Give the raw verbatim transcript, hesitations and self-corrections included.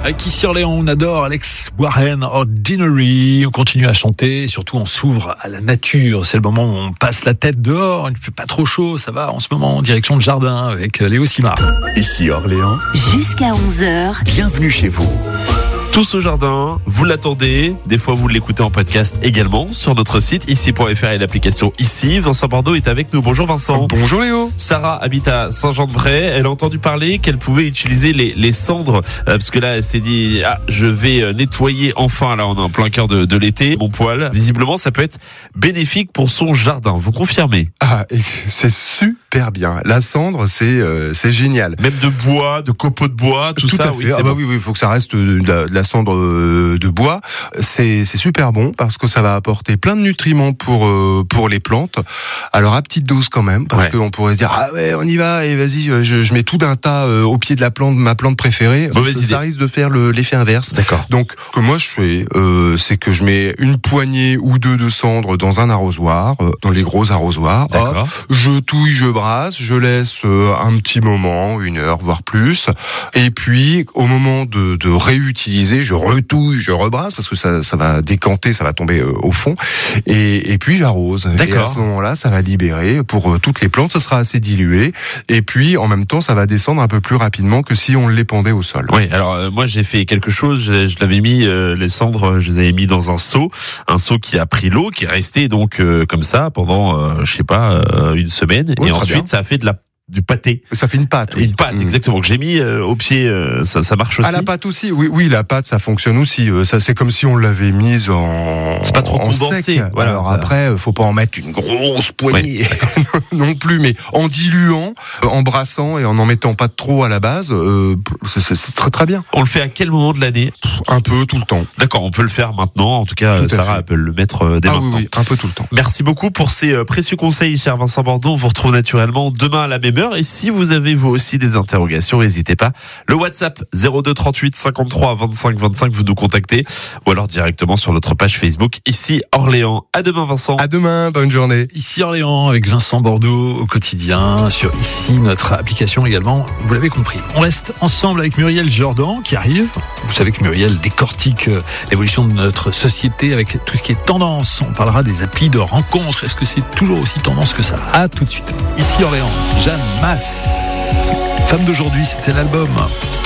Avec ici Orléans, on adore Alex Warren, Ordinary. On continue à chanter, surtout on s'ouvre à la nature. C'est le moment où on passe la tête dehors. Il ne fait pas trop chaud, ça va en ce moment en direction de jardin avec Léo Simard. Ici Orléans. Jusqu'à onze heures. Bienvenue chez vous. Tous au jardin, vous l'attendez, des fois vous l'écoutez en podcast également sur notre site ici point f r et l'application Ici. Vincent Bordeaux est avec nous. Bonjour Vincent. Bonjour Léo. Sarah habite à Saint-Jean-de-Bray. Elle a entendu parler qu'elle pouvait utiliser les, les cendres euh, parce que là elle s'est dit ah je vais nettoyer enfin, là on est en plein cœur de, de l'été, mon poil. Visiblement ça peut être bénéfique pour son jardin. Vous confirmez? Ah, et c'est super bien. La cendre c'est euh, c'est génial. Même de bois, de copeaux de bois, tout, tout ça. à fait. Oui, c'est ah bah bon. oui oui, il faut que ça reste de la, de la cendre de bois. C'est c'est super bon parce que ça va apporter plein de nutriments pour euh, pour les plantes. Alors à petite dose quand même parce Ouais. qu'on pourrait se dire ah ouais on y va et vas-y je, je mets tout d'un tas euh, au pied de la plante, ma plante préférée. Mauvaise ça, idée. ça risque de faire le, l'effet inverse. D'accord. Donc ce que moi je fais euh, c'est que je mets une poignée ou deux de cendre dans un arrosoir, euh, dans les gros arrosoirs. D'accord. Hop, je touille, je brasse, je laisse euh, un petit moment, une heure voire plus. Et puis au moment de, de réutiliser, je retouille, je rebrasse parce que ça, ça va décanter, ça va tomber euh, au fond. Et, et puis j'arrose. D'accord. Et à ce moment-là, ça va libérer pour euh, toutes les plantes, ça sera assez dilué. Et puis en même temps, ça va descendre un peu plus rapidement que si on l'épandait au sol. Oui, alors euh, moi j'ai fait quelque chose, je, je l'avais mis, euh, les cendres, je les avais mis dans un seau, un seau qui a pris l'eau, qui est resté donc euh, comme ça pendant, euh, je sais pas, euh, une semaine. Oui, et très ensuite bien. ça a fait de la du pâté. Ça fait une pâte. Oui. Une pâte, Mmh. exactement, que j'ai mis euh, au pied, euh, ça, ça marche aussi. Ah, la pâte aussi, oui, oui, la pâte, ça fonctionne aussi. Euh, Ça, c'est comme si on l'avait mise en. C'est pas trop en condensé, sec. voilà, Alors ça- après, faut pas en mettre une grosse poignée non plus, mais en diluant, euh, en brassant et en en mettant pas trop à la base, euh, c'est, c'est- c'est très très bien. On le fait à quel moment de l'année? Un peu tout le temps. D'accord, on peut le faire maintenant, en tout cas Tout à Sarah fait. elle peut le mettre euh, dès Ah oui, maintenant. oui, un peu tout le temps. Merci beaucoup pour ces euh, précieux conseils, cher Vincent Bordeaux. On vous retrouve naturellement demain à la même heure. Et si vous avez vous aussi des interrogations, n'hésitez pas. Le WhatsApp zéro deux trente-huit cinquante-trois vingt-cinq vingt-cinq, vous nous contactez ou alors directement sur notre page Facebook Ici Orléans. À demain Vincent. À demain, bonne journée. Ici Orléans avec Vincent Bordeaux au quotidien, sur Ici, notre application également, vous l'avez compris. On reste ensemble avec Muriel Jordan qui arrive. Vous savez que Muriel décortique euh, l'évolution de notre société avec tout ce qui est tendance. On parlera des applis de rencontres. Est-ce que c'est toujours aussi tendance que ça? À tout de suite. Ici Orléans, Jeanne Masse. Femme d'aujourd'hui, c'était l'album.